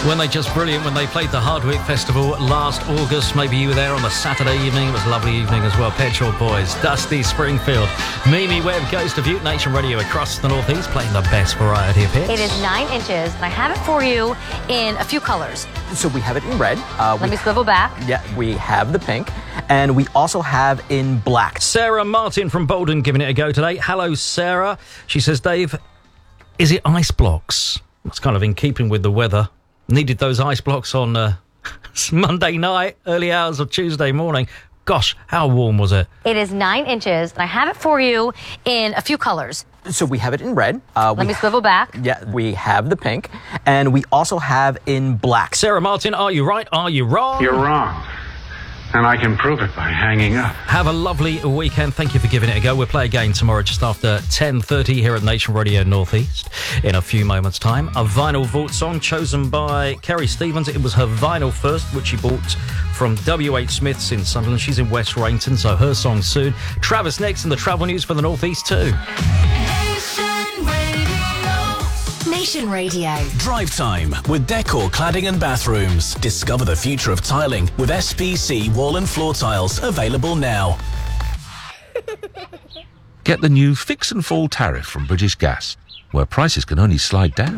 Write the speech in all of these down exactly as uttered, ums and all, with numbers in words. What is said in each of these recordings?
Weren't they just brilliant when they played the Hardwick Festival last August? Maybe you were there on the Saturday evening. It was a lovely evening as well. Pet Shop Boys, Dusty Springfield. Mimi Webb goes to Butte Nation Radio across the Northeast, playing the best variety of hits. It is nine inches, and I have it for you in a few colors. So we have it in red. Uh, Let me swivel back. Yeah, we have the pink, and we also have in black. Sarah Martin from Bolden giving it a go today. Hello, Sarah. She says, Dave, is it ice blocks? It's kind of in keeping with the weather. Needed those ice blocks on uh, Monday night, early hours of Tuesday morning. Gosh, how warm was it? It is nine inches, and I have it for you in a few colors. So we have it in red. Uh, Let me swivel back. Yeah, we have the pink, and we also have in black. Sarah Martin, are you right? Are you wrong? You're wrong. And I can prove it by hanging up. Have a lovely weekend. Thank you for giving it a go. We'll play again tomorrow just after ten thirty here at Nation Radio Northeast. In a few moments' time, a vinyl vault song chosen by Kerry Stevens. It was her vinyl first, which she bought from W H Smith's in Sunderland. She's in West Rainton, so her song soon. Travis next in the travel news for the Northeast too. Nation Radio. Drive time with Decor Cladding and Bathrooms. Discover the future of tiling with S P C wall and floor tiles available now. Get the new Fix and Fall tariff from British Gas, where prices can only slide down.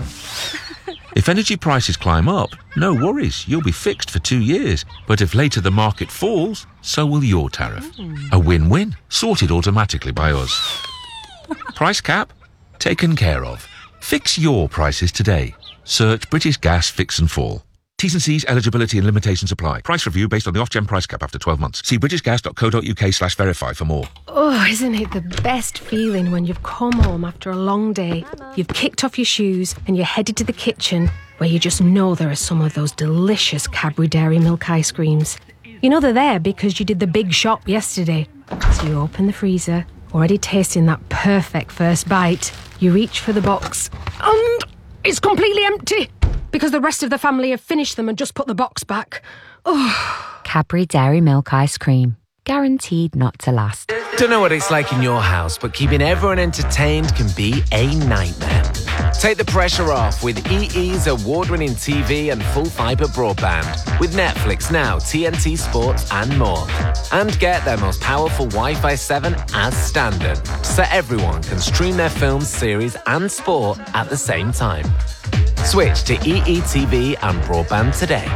If energy prices climb up, no worries, you'll be fixed for two years. But if later the market falls, so will your tariff. A win-win, sorted automatically by us. Price cap? Taken care of. Fix your prices today. Search British Gas Fix and Fall. T's and C's, eligibility and limitations apply. Price review based on the off-gen price cap after twelve months. See britishgas.co.uk slash verify for more. Oh, isn't it the best feeling when you've come home after a long day, you've kicked off your shoes and you're headed to the kitchen where you just know there are some of those delicious Cadbury Dairy Milk ice creams. You know they're there because you did the big shop yesterday. So you open the freezer, already tasting that perfect first bite. You reach for the box and it's completely empty because the rest of the family have finished them and just put the box back. Oh. Cadbury Dairy Milk Ice Cream. Guaranteed not to last. Don't know what it's like in your house, but keeping everyone entertained can be a nightmare. Take the pressure off with E E's award-winning T V and full fibre broadband with Netflix Now, T N T Sports and more. And get their most powerful Wi-Fi seven as standard, so everyone can stream their films, series and sport at the same time. Switch to E E T V and broadband today.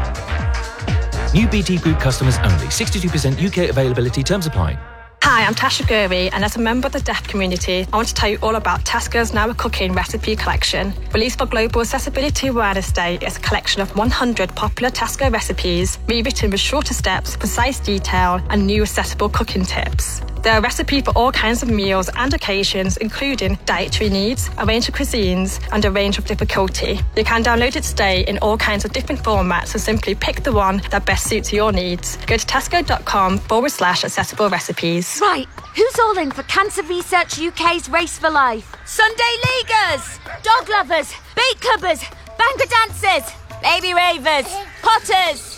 New B T Group customers only. sixty-two percent U K availability. Terms apply. Hi, I'm Tasha Gurry, and as a member of the deaf community, I want to tell you all about Tesco's Now a Cooking recipe collection. Released for Global Accessibility Awareness Day, it's a collection of one hundred popular Tesco recipes, rewritten with shorter steps, precise detail, and new accessible cooking tips. There are recipes for all kinds of meals and occasions, including dietary needs, a range of cuisines, and a range of difficulty. You can download it today in all kinds of different formats, so simply pick the one that best suits your needs. Go to tesco.com forward slash accessible recipes. Right, who's all in for Cancer Research U K's Race for Life? Sunday Leaguers, dog lovers, beat clubbers, banker dancers, baby ravers, potters.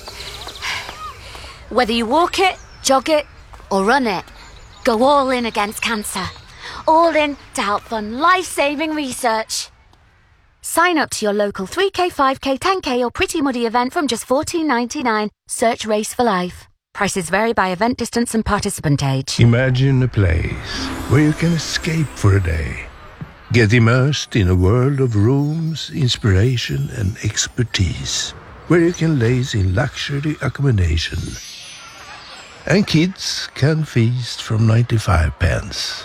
Whether you walk it, jog it, or run it, go all in against cancer. All in to help fund life-saving research. Sign up to your local three K, five K, ten K or Pretty Muddy event from just fourteen ninety-nine. Search Race for Life. Prices vary by event distance and participant age. Imagine a place where you can escape for a day. Get immersed in a world of rooms, inspiration and expertise. Where you can laze in luxury accommodation. And kids can feast from ninety-five pence.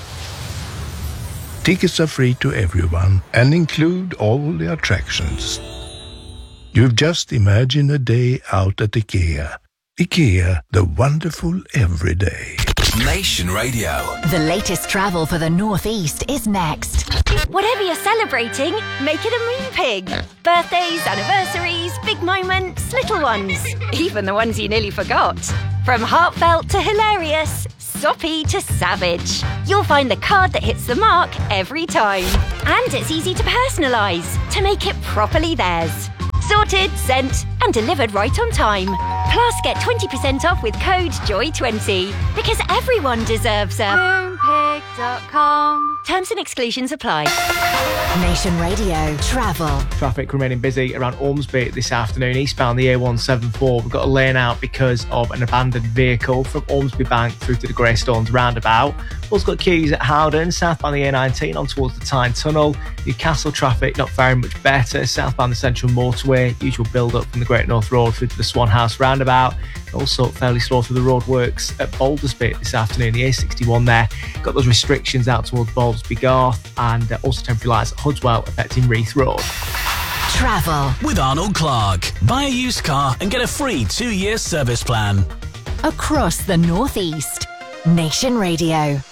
Tickets are free to everyone and include all the attractions. You've just imagined a day out at IKEA. IKEA, the wonderful everyday. Nation Radio. The latest travel for the Northeast is next. Whatever you're celebrating, make it a moon pig. Birthdays, anniversaries, big moments, little ones. Even the ones you nearly forgot. From heartfelt to hilarious, soppy to savage. You'll find the card that hits the mark every time. And it's easy to personalise to make it properly theirs. Sorted, sent, and delivered right on time. Plus, get twenty percent off with code Joy twenty. Because everyone deserves a Moon Pig dot com. Terms and exclusions apply. Nation Radio Travel. Traffic remaining busy around Ormsby this afternoon, eastbound the A one seventy-four. We've got a lane out because of an abandoned vehicle from Ormsby Bank through to the Greystones roundabout. Also got queues at Howden, southbound the A nineteen on towards the Tyne Tunnel. Newcastle traffic not very much better, southbound the Central Motorway. Usual build-up from the Great North Road through to the Swan House roundabout. Also fairly slow through the roadworks at Baldersby this afternoon, the A sixty-one there. Got those restrictions out towards Baldersby Garth, and uh, also temporary lights at Hudswell affecting Reith Road. Travel with Arnold Clark. Buy a used car and get a free two-year service plan. across the Northeast. Nation Radio.